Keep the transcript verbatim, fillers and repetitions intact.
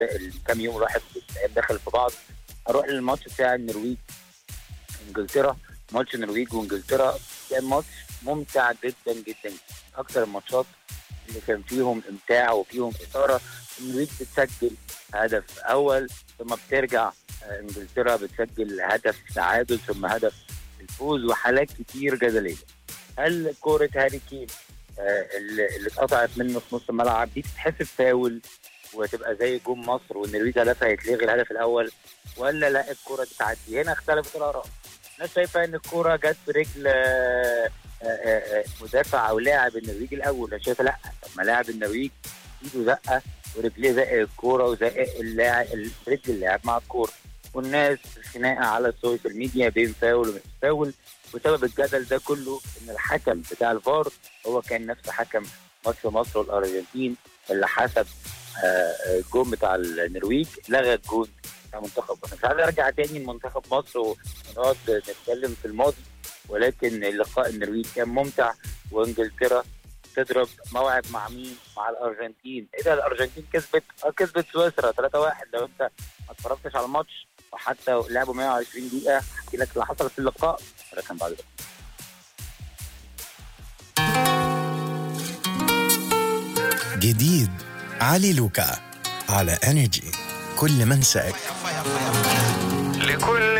الكام يوم الواحد داخل في بعض. اروح للماتش بتاع النرويج انجلترا. ماتش النرويج وانجلترا كان ماتش ممتع جدا جدا، اكتر الماتشات اللي كان فيهم امتاع وفيهم اثاره. النرويج بتسجل هدف اول ثم بترجع انجلترا بتسجل هدف تعادل ثم هدف الفوز، وحالات كتير جدليه. هل كوره هاري كين آه اللي, اللي اتقطعت منه في نص الملعب دي تتحسب فاول وتبقى زي جون مصر والنرويج هدفها يتلغي الهدف الاول، ولا لا الكوره دي تعدي؟ هنا اختلفت الاراء. الناس شايفه ان الكوره جت في رجل آه آه مدافع او لاعب النرويج الاول، انا شايفه لا. طب ما لاعب النرويج ايده زقه ورجليه زق الكوره وزق اللاعب رجل اللاعب مع الكوره، والناس خناقه على السوشيال ميديا بين فاول ومش فاول. وسبب الجدل ده كله ان الحكم بتاع الفار هو كان نفس حكم ماتش مصر والارجنتين اللي حسب الجون بتاع النرويج لغى الجون بتاع منتخب مصر. مش عايز ارجع تاني لمنتخب مصر ونقعد نتكلم في الماضي، ولكن اللقاء النرويج كان ممتع. وانجلترا تضرب موعد مع مين؟ مع الارجنتين. ايه ده؟ الارجنتين كسبت كسبت سويسرا ثلاثة واحد. لو انت ما اتفرجتش على الماتش وحتى لعبوا مية وعشرين دقيقه احكي لك اللي حصل في اللقاء، ولكن بعد ده جديد علي لوكا على انرجي. كل منسأك لكل